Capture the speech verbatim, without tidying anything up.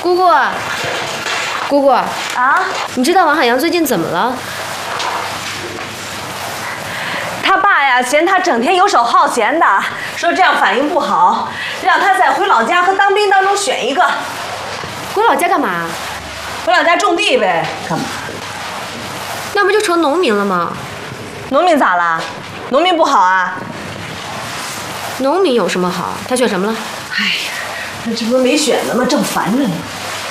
姑姑，姑姑啊， 你知道王海洋最近怎么了？ 他爸呀嫌他整天游手好闲的，说这样反应不好，让他在回老家和当兵当中选一个。 回老家干嘛？ 回老家种地呗。干嘛？ 那不就成农民了吗？ 农民咋了？农民不好啊？ 农民有什么好？他选什么了？ 哎呀，那这不没选呢吗？正烦着呢。